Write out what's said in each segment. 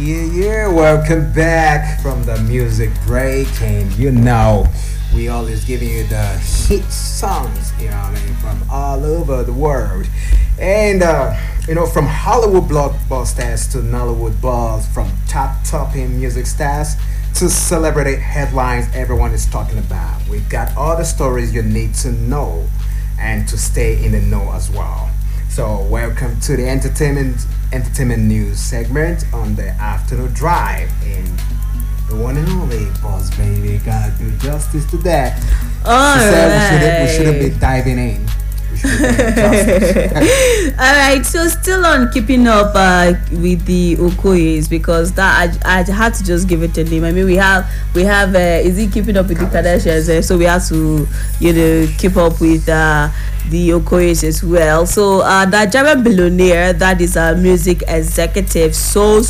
Welcome back from the music break. And we always giving you the hit songs, from all over the world. And, from Hollywood blockbusters to Nollywood buzz, from top-topping music stars to celebrity headlines everyone is talking about. We've got all the stories you need to know and to stay in the know as well. So welcome to the entertainment news segment on the afternoon drive, and the one and only Boss Baby gotta do justice to that. She said we shouldn't be diving in. All right, so still on keeping up with the Okoyes, because that I had to just give it a name. I mean, we have is he keeping up with the Kardashians? So we have to keep up with the Okoyes as well. So the Nigerian billionaire, that is a music executive, so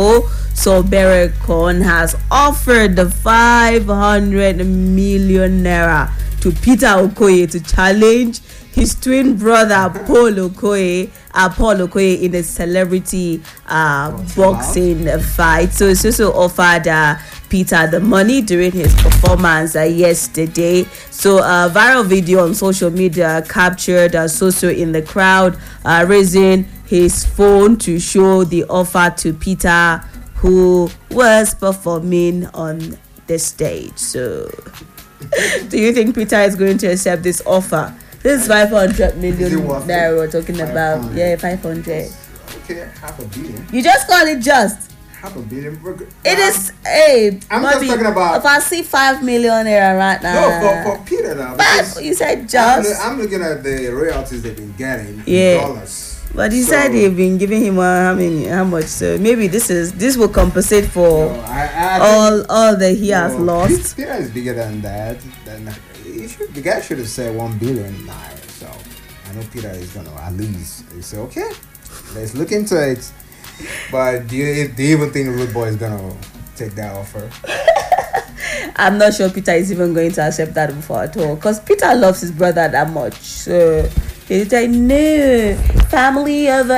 Berekon, has offered the 500 million naira to Peter Okoye to challenge his twin brother Paul Okoye in a celebrity boxing fight. So it's also offered Peter the money during his performance yesterday. So a viral video on social media captured Soso in the crowd raising his phone to show the offer to Peter, who was performing on the stage. So do you think Peter is going to accept this offer? This is 500 million naira we're talking about. 500. Yeah, 500. Okay, half a billion. You just call it just. Half a billion. It is. Hey, I'm just talking about. If I see 5 million naira right now. No, for Peter now. You said just. I'm looking at the royalties they've been getting in dollars. But he said they've been giving him how much? So maybe this will compensate for all that he has lost. Peter is bigger than that. The guy should have said 1 billion naira. So I know Peter is gonna at least say, okay, let's look into it. But do you even think Rude Boy is gonna take that offer? I'm not sure Peter is even going to accept that before at all, because Peter loves his brother that much. So he's like, no, family over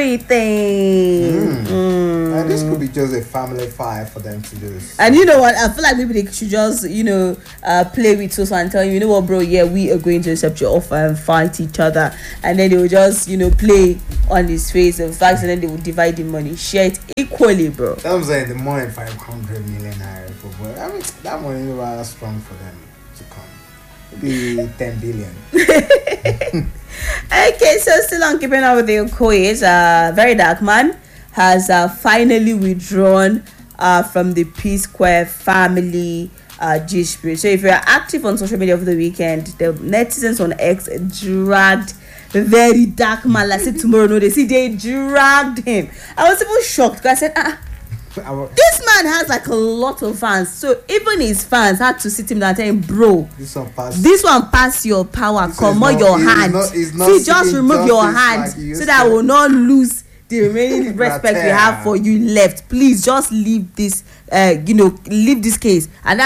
everything. And this could be just a family fight for them to do. And you know what? I feel like maybe they should just, play with Soso and tell him, you know what, bro? Yeah, we are going to accept your offer and fight each other. And then they will just, play on his face and facts, and then they will divide the money, share it equally, bro. I'm saying the more than 500 million naira for boy. I mean, that money is rather strong for them to come. Maybe 10 billion. Okay, so still on keeping up with the Okoyes, Very Dark Man has finally withdrawn from the P-Square family dispute. So if you're active on social media over the weekend, the netizens on X dragged Very Dark Man. Like I said, tomorrow, no, they dragged him. I was even shocked because I said, this man has like a lot of fans, so even his fans had to sit him down and tell him, bro, this one pass your power, come on your hand. See, just remove your hand so that I will not lose the remaining respect we have for you left. Please just leave this leave this case. And that